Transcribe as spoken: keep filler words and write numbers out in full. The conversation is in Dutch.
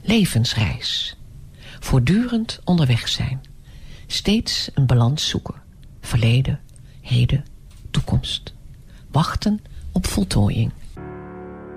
levensreis. Voortdurend onderweg zijn. Steeds een balans zoeken. Verleden, heden, toekomst. Wachten op voltooiing.